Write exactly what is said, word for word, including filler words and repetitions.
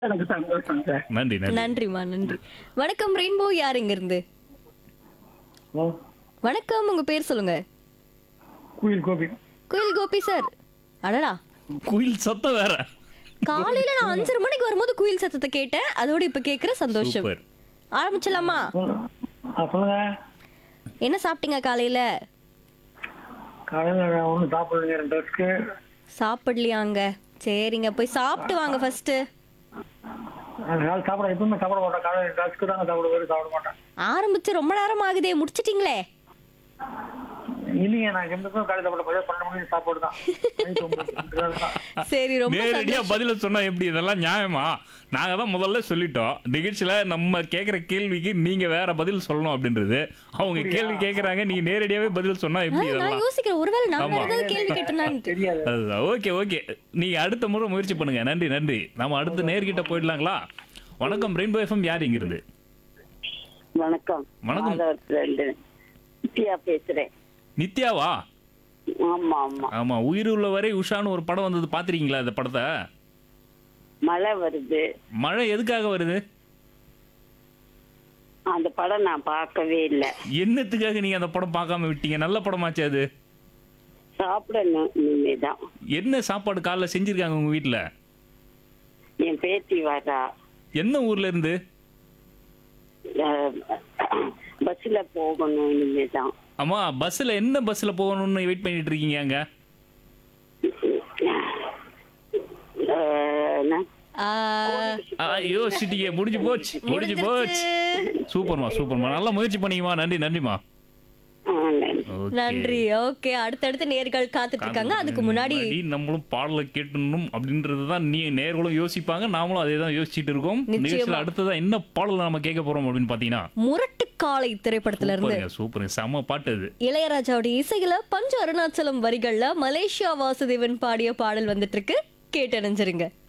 எனக்கு சந்தோஷம் சார். நன்றி நன்றி நன்றிமா நன்றி. வணக்கம் ரெயின்போ, யார் இங்க இருந்து? ஓ, வணக்கம், உங்க பேர் சொல்லுங்க. குயில் கோபி. குயில் கோபி சார். அடடா, குயில் சத்தம் வேற. காலையில நான் அஞ்சரை மணிக்கு வரும்போது குயில் சத்தத்தை கேட்டேன். அதோட இப்ப கேக்குற சந்தோஷம். சூப்பர். ஆரம்பிச்சலாமா? ஆ, சொல்லுங்க. என்ன சாப்பிட்டீங்க காலையில? காலையில் நான் ஒன்றும் சாப்பிடுங்க, ரெண்டு வருஷத்துக்கு. சாப்பிடலையாங்க? சரிங்க, போய் சாப்பிட்டு வாங்க ஃபர்ஸ்ட். நான் காலை சாப்பிட எப்பவுமே சாப்பிட மாட்டேன். காலையில் ரெண்டு வருஷத்துக்கு தாங்க சாப்பிட வேறு சாப்பிட மாட்டேன். ஆரம்பிச்சு ரொம்ப நேரம் ஆகுதே, முடிச்சிட்டீங்களே? இல்லைங்க, நான் எந்தக்கும் காலையில் சாப்பிட பதில் பன்னெண்டு மணிக்கு சாப்பாடு தான். நைட்டு ஒன்பது மணிக்கு தான். சரி, ரொம்ப நேரடியா சந்தோஷம். பதில சொன்னா எப்படி? இதெல்லாம் நியாயமா? நாங்க தான் முதல்ல சொல்லிட்டோம், நிகழ்ச்சியில நம்ம கேக்குற கேள்விக்கு நீங்க வேற பதில் சொல்லணும் அப்படின்றது. அவங்க கேள்வி கேக்குறாங்க, நீங்க நேரடியாவே பதில் சொன்னா ஆ, எப்படி? நான் இதெல்லாம் யோசிக்கிறேன், ஒருவேளை நான் ஆமா. வேற ஏதாவது கேள்வி கேட்டேனான்னு. தெரியாது. அதுதான். ஓகே ஓகே, நீங்க அடுத்த முறை முயற்சி பண்ணுங்க. நன்றி நன்றி. நம்ம அடுத்து நேர்கிட்ட போயிடலாங்களா? வணக்கம் ரெயின்போ எஃப்எம், யார் இங்க இருந்து? வணக்கம். வணக்கம். மாதவரத்துல நித்யா பேசுறேன். நித்யாவா? ஆமா ஆமா. ஆமா, உயிர் உள்ள வரை உஷான்னு ஒரு படம் வந்தது, பாத்திருக்கீங்களா இந்த படத்தை? மழை வருது. மழை எதுக்காக வருது? அந்த படம் நான் பார்க்கவே இல்லை. என்னத்துக்காக நீங்க அந்த படம் பார்க்காம விட்டீங்க? நல்ல படமாச்சு அது. சாப்பிடணும் இனிமேதான். என்ன சாப்பாடு காலைல செஞ்சிருக்காங்க உங்க வீட்ல? என் பேத்தி வரா. என்ன ஊர்ல இருந்து? அஹ், பஸ்ல போகணும் இனிமேதான். ஆமா, பஸ்ல என்ன பஸ்ல போகணும்னு வெயிட் பண்ணிட்டு இருக்கீங்க அங்க? அஹ், என்ன? ஆ, ஆ, யோசிச்சிட்டீங்க, முடிஞ்சு போச்சு முடிஞ்சு போச்சு. சூப்பர்மா சூப்பர்மா, நல்லா முயற்சி பண்ணீங்கம்மா. நன்றி நன்றிமா. ஆ, நன்றி. Okay. நன்றி. ஓகே, அடுத்தடுத்து நேர்கள் காத்துட்டு இருக்காங்க. அதுக்கு முன்னாடி நம்மளும் பாடலை கேட்டணும் அப்படின்றது தான் நீ நேர்களும் யோசிப்பாங்க, நாமளும் அதே தான் யோசிச்சுட்டு இருக்கோம். நிச்சயமா. நிகழ்ச்சியில் அடுத்ததா என்ன பாடல் நாம கேட்க போறோம் அப்படின்னு பாத்தீங்கன்னா, முரட்டுக்காலை திரைப்படத்துல இருந்து சூப்பருங்க சூப்பருங்க, செம்ம பாட்டு அது. இளையராஜாவுடைய இசையில பஞ்ச அருணாச்சலம் வரிகள்ல மலேசியா வாசுதேவன் பாடிய பாடல் வந்துட்டு இருக்கு. கேட்டறிஞ்சிருங்க.